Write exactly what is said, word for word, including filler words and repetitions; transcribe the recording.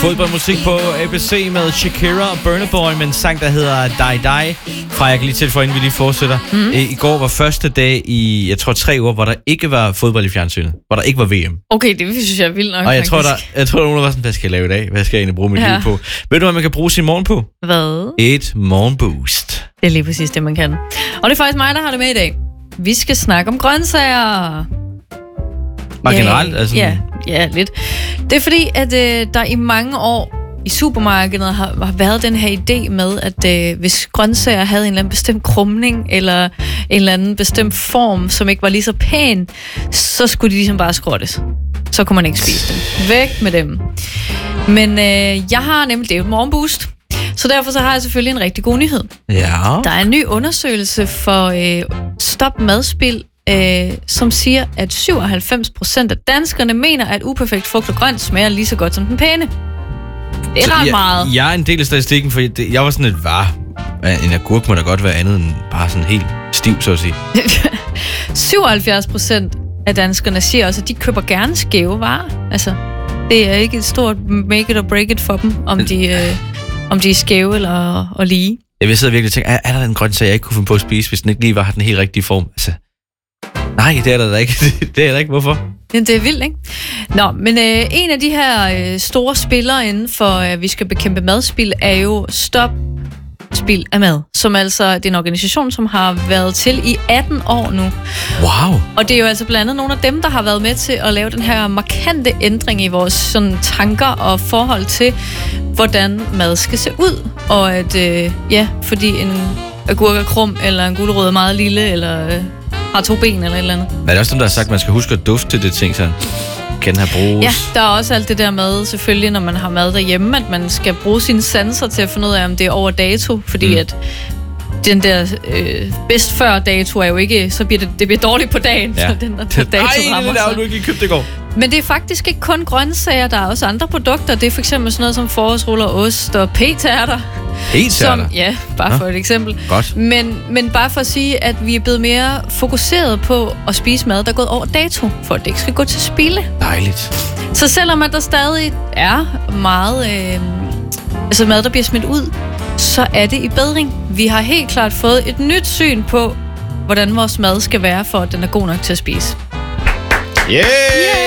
Fodboldmusik på A B C med Shakira og Burna Boy med en sang, der hedder Die Die. Fra jeg kan lige tilføje, inden vi lige fortsætter. Mm. I går var første dag i, jeg tror, tre uger, hvor der ikke var fodbold i fjernsynet. Hvor der ikke var V M. Okay, det synes jeg er vildt nok. Og jeg faktisk. tror, der, jeg tror, der nogen, der var sådan, hvad skal jeg lave i dag? Hvad skal jeg egentlig bruge mit ja. liv på? Ved du, hvad man kan bruge sin morgen på? Hvad? Et morgenboost. Det er lige præcis det, man kan. Og det er faktisk mig, der har det med i dag. Vi skal snakke om grøntsager. Bare ja, generelt? Altså... Ja, ja, lidt. Det er fordi, at øh, der i mange år i supermarkedet har, har været den her idé med, at øh, hvis grøntsager havde en eller anden bestemt krumning, eller en eller anden bestemt form, som ikke var lige så pæn, så skulle de ligesom bare skrottes. Så kunne man ikke spise dem. Væk med dem. Men øh, jeg har nemlig, det er jo et morgenboost, så derfor så har jeg selvfølgelig en rigtig god nyhed. Ja. Der er en ny undersøgelse for øh, Stop Madspild, øh, som siger, at syvoghalvfems procent af danskerne mener, at uperfekt frugt og grønt smager lige så godt som den pæne. Det er ret jeg, meget. Jeg er en del af statistikken, for det, jeg var sådan et, var en agurk må da godt være andet end bare sådan helt stiv, så at sige. syvoghalvfjerds procent af danskerne siger også, at de køber gerne skæve varer. Altså, det er ikke et stort make it or break it for dem, om de, øh, om de er skæve eller og lige. Jeg vil sidde og virkelig tænke, er, er der en grøntsag, jeg ikke kunne finde på at spise, hvis den ikke lige var den helt rigtige form? Altså, nej, det er der da ikke. Det er der ikke. Hvorfor? Det er vildt, ikke? Nå, men øh, en af de her øh, store spillere inden for, at øh, vi skal bekæmpe madspild, er jo Stop Spild af Mad, som altså det er en organisation, som har været til i atten år nu. Wow! Og det er jo altså blandt andet nogle af dem, der har været med til at lave den her markante ændring i vores sådan, tanker og forhold til, hvordan mad skal se ud. Og at, øh, ja, fordi en agurk er krum, eller en gulerod er meget lille, eller øh, har to ben, eller et eller andet. Er det også dem, der har sagt, at man skal huske at dufte til det ting, så kan have bruges? Ja, der er også alt det der med, selvfølgelig, når man har mad derhjemme, at man skal bruge sine sanser til at finde ud af, om det er over dato, fordi mm. at den der øh, bedst før dato er jo ikke, så bliver det, det bliver dårligt på dagen, ja. så den der på dato Ej, rammer det er du ikke lige købt i går. Men det er faktisk ikke kun grøntsager, der er også andre produkter. Det er for eksempel sådan noget som forårsruller, ost og p-tærter. P-tærter? Ja, bare ja. for et eksempel. Godt. Men, men bare for at sige, at vi er blevet mere fokuseret på at spise mad, der er gået over dato, for at det ikke skal gå til spilde. Dejligt. Så selvom at der stadig er meget øh, altså mad, der bliver smidt ud, så er det i bedring. Vi har helt klart fået et nyt syn på, hvordan vores mad skal være, for at den er god nok til at spise. Yeah! yeah!